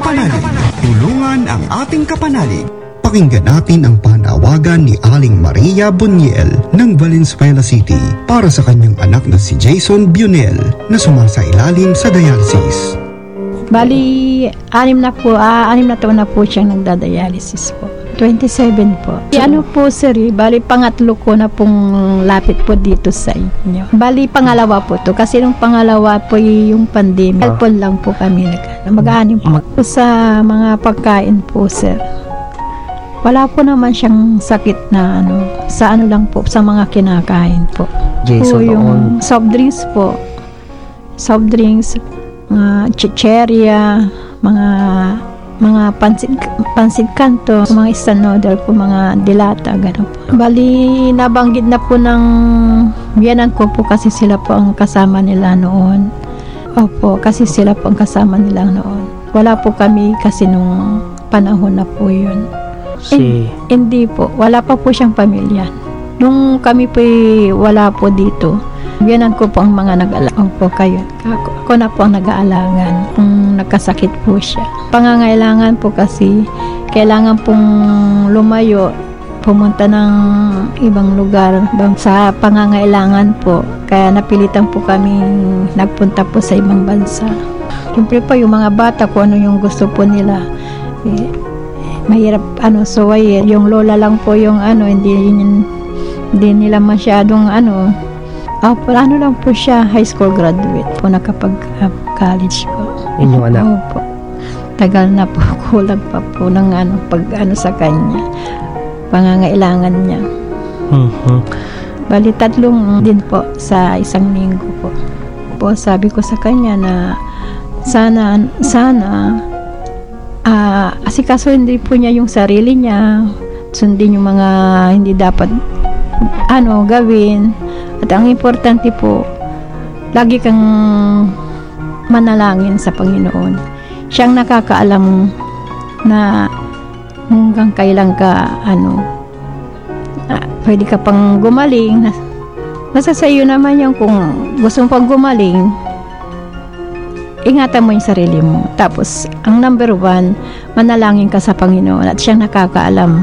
Kapanalig. Tulungan ang ating kapanalig. Pakinggan natin ang panawagan ni Aling Maria Boniel ng Valenzuela City para sa kanyang anak na si Jason Bionel na sumasailalim sa dialysis. Bali, 6 na taon na po siyang nagda-dialysis po. 27 po. Ano po sir, bali pangatlo ko na pong lapit po dito sa inyo. Bali pangalawa po to kasi nung pangalawa po yung pandemic. Helpon lang po kami mag-anim po. Sa mga pagkain po sir. Wala po naman siyang sakit na sa lang po, sa mga kinakain po. Jason, po yung soft drinks po. Soft drinks, mga chicheria, mga pansit kanto, mga instant noodle po, mga dilata, gano'n po. Bali, nabanggit na po ng biyanan ko po kasi sila po ang kasama nila noon. Opo, kasi sila po ang kasama nila noon. Wala po kami kasi nung panahon na po yun. Hindi po, wala pa po siyang pamilya. Nung kami po wala po dito, biyanan ko po ang mga nag-alaga. Opo, kayo. Ako na po ang nag-aalagan kung nagkasakit po siya. Pangangailangan po kasi, kailangan pong lumayo, pumunta ng ibang lugar sa pangangailangan po. Kaya napilitan po kami nagpunta po sa ibang bansa. Siyempre po yung mga bata ko, ano yung gusto po nila. Mahirap, yung lola lang po yung hindi nila masyadong lang po siya, high school graduate po, nakapag-college po. Inyong anak? Opo. Tagal na po, kulang pa po ng sa kanya. Pangangailangan niya. Bali, 3 din po sa isang linggo po. Sabi ko sa kanya na sana asikasuhin din po niya yung sarili niya, sundin yung mga hindi dapat gawin. At ang importante po, lagi kang manalangin sa Panginoon. Siyang nakakaalam na hanggang kailan ka pwede ka pang gumaling. Nasa sa iyo naman yung kung gusto mo pang gumaling, ingatan mo yung sarili mo. Tapos, ang number 1, manalangin ka sa Panginoon at siyang nakakaalam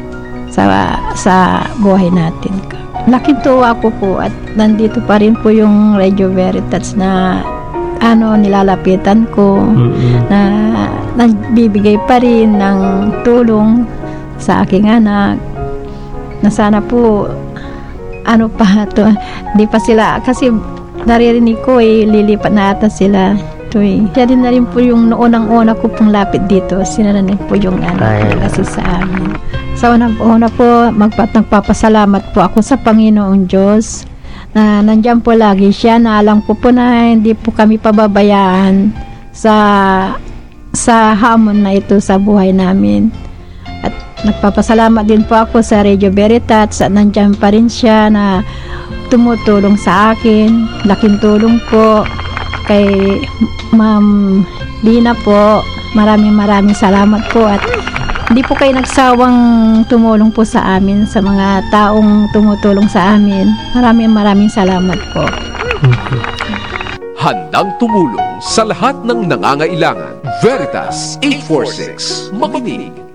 sa buhay natin. Laking tuwa ko po at nandito pa rin po yung Radio Veritas na nilalapitan ko, na nagbibigay pa rin ng tulong sa aking anak, na sana po di pa sila, kasi naririnig ko lilipat na ata sila. Siya din na rin po yung noonang-una ko pong lapit dito, sinananin po yung kasi sa amin. Sa una po, nagpapasalamat po ako sa Panginoong Diyos na nandyan po lagi siya, na alam ko po na hindi po kami pababayaan sa hamon na ito sa buhay namin. At nagpapasalamat din po ako sa Radio Veritas at nandyan pa rin siya na tumutulong sa akin. Laking tulong po kay Ma'am Lina po. Maraming salamat po at hindi po kayo nagsawang tumulong po sa amin, sa mga taong tumutulong sa amin. Maraming salamat po. Handang tumulong sa lahat ng nangangailangan. Veritas 846. Makinig,